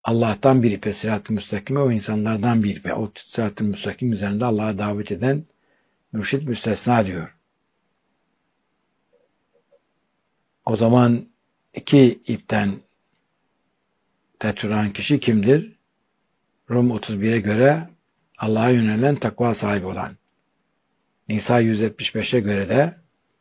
Allah'tan bir ipe, sırat-ı müstakime, o insanlardan bir ipe. O sırat-ı müstakim üzerinde Allah'a davet eden mürşid müstesna diyor. O zaman iki ipten teturan kişi kimdir? Rum 31'e göre Allah'a yönelen takva sahibi olan. Nisa 175'e göre de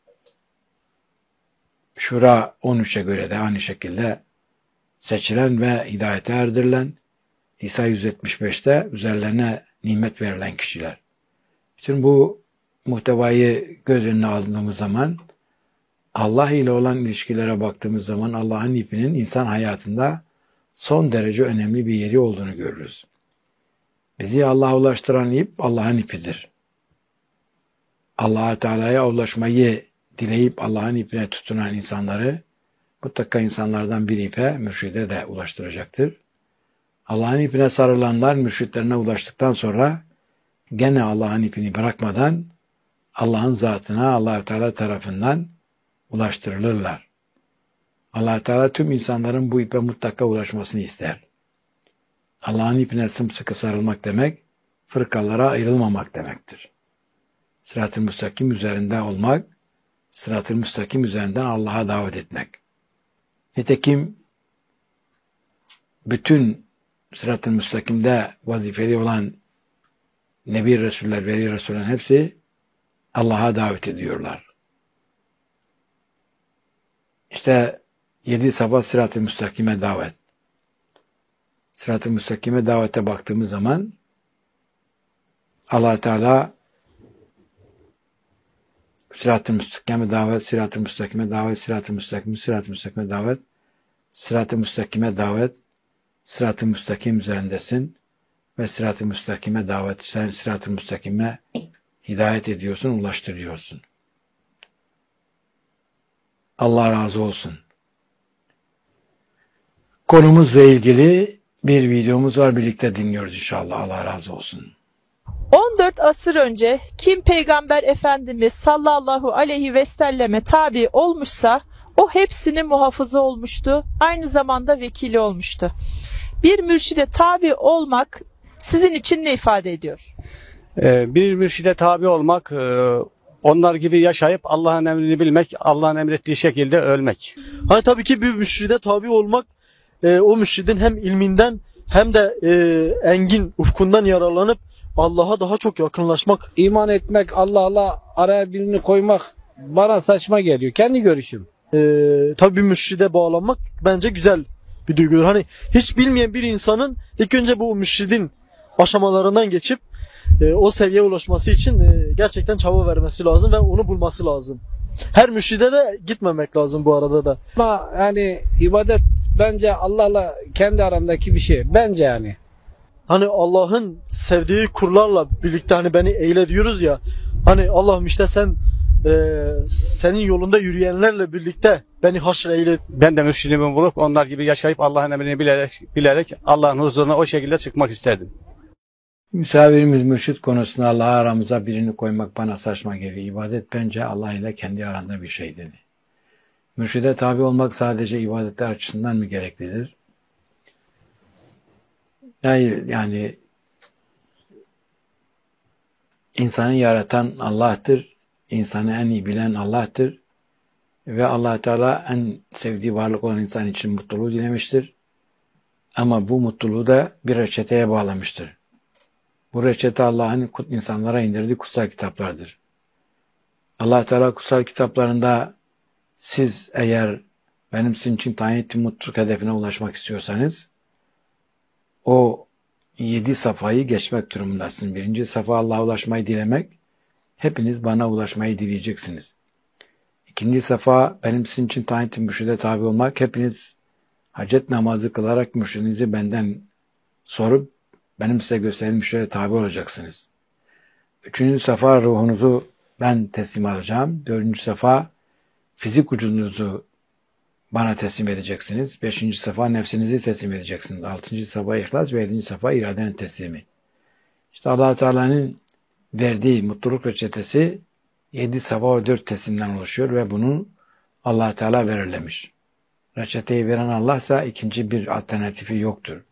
Şura 13'e göre de aynı şekilde seçilen ve hidayete erdirilen, Nisa 175'te üzerlerine nimet verilen kişiler. Bütün bu muhtevayı göz önüne aldığımız zaman, Allah ile olan ilişkilere baktığımız zaman Allah'ın ipinin insan hayatında son derece önemli bir yeri olduğunu görürüz. Bizi Allah'a ulaştıran ip Allah'ın ipidir. Allah-u Teala'ya ulaşmayı dileyip Allah'ın ipine tutunan insanları mutlaka insanlardan bir ipe, mürşide de ulaştıracaktır. Allah'ın ipine sarılanlar mürşitlerine ulaştıktan sonra gene Allah'ın ipini bırakmadan Allah'ın zatına Allah-u Teala tarafından ulaştırılırlar. Allah-u Teala tüm insanların bu ipe mutlaka ulaşmasını ister. Allah'ın ipine sımsıkı sarılmak demek, fırkalara ayrılmamak demektir. Sırat-ı müstakim üzerinde olmak, sırat-ı müstakim üzerinden Allah'a davet etmek. Nitekim bütün sırat-ı müstakimde vazifeli olan Nebi Resuller, Veli Resullerin hepsi Allah'a davet ediyorlar. İşte 7 sabah sırat-ı müstakime davet. Sırat-ı müstakime davete baktığımız zaman Allah Teala sırat-ı müstakime davet, sırat-ı müstakime davet, sırat-ı müstakime, sırat-ı müstakime davet, sırat-ı müstakime davet, sırat-ı müstakim üzerindesin ve sırat-ı müstakime davet, sen sırat-ı müstakime hidayet ediyorsun, ulaştırıyorsun. Allah razı olsun. Konumuzla ilgili bir videomuz var, birlikte dinliyoruz inşallah. Allah razı olsun. 14 asır önce kim Peygamber Efendimiz sallallahu aleyhi ve selleme tabi olmuşsa o hepsinin muhafızı olmuştu, aynı zamanda vekili olmuştu. Bir mürşide tabi olmak sizin için ne ifade ediyor? Bir mürşide tabi olmak, onlar gibi yaşayıp Allah'ın emrini bilmek, Allah'ın emrettiği şekilde ölmek. Hani tabii ki bir mürşide tabi olmak, o mürşidin hem ilminden hem de engin ufkundan yararlanıp Allah'a daha çok yakınlaşmak. İman etmek, Allah'la araya birini koymak bana saçma geliyor. Kendi görüşüm. Tabii bir mürşide bağlanmak bence güzel bir duygudur. Hani hiç bilmeyen bir insanın ilk önce bu mürşidin aşamalarından geçip o seviyeye ulaşması için gerçekten çaba vermesi lazım ve onu bulması lazım. Her mürşide de gitmemek lazım bu arada da. Ama yani ibadet bence Allah'la kendi arandaki bir şey. Bence yani. Hani Allah'ın sevdiği kullarla birlikte hani beni eyle diyoruz ya. Hani Allah'ım işte sen senin yolunda yürüyenlerle birlikte beni haşr eyle. Ben de mürşidimi bulup onlar gibi yaşayıp Allah'ın emrini bilerek Allah'ın huzuruna o şekilde çıkmak isterdim. Misafirimiz mürşit konusunda Allah'a aramıza birini koymak bana saçma geliyor. İbadet bence Allah ile kendi aranda bir şey dedi. Mürşide tabi olmak sadece ibadetler açısından mı gereklidir? Yani insanı yaratan Allah'tır. İnsanı en iyi bilen Allah'tır. Ve Allah Teala en sevdiği varlık olan insan için mutluluğu dilemiştir. Ama bu mutluluğu da bir reçeteye bağlamıştır. Bu reçete Allah'ın insanlara indirdiği kutsal kitaplardır. Allah Teala kutsal kitaplarında siz eğer benim sizin için tayin ettiğim mutluluk hedefine ulaşmak istiyorsanız o 7 safhayı geçmek durumundasınız. 1. safa Allah'a ulaşmayı dilemek. Hepiniz bana ulaşmayı dileyeceksiniz. 2. safa benim sizin için tayin ettiğim mürşide tabi olmak. Hepiniz hacet namazı kılarak mürşidinizi benden sorup benim size gösterdiğim mürşide tabi olacaksınız. 3. safa ruhunuzu ben teslim alacağım. 4. safa fizik vücudunuzu bana teslim edeceksiniz. 5. safa nefsinizi teslim edeceksiniz. 6. safa ihlas ve 7. safa iradenin teslimi. İşte Allah Teala'nın verdiği mutluluk reçetesi 7 safa ve 4 teslimden oluşuyor ve bunu Allah Teala belirlemiş. Reçeteyi veren Allah'sa ikinci bir alternatifi yoktur.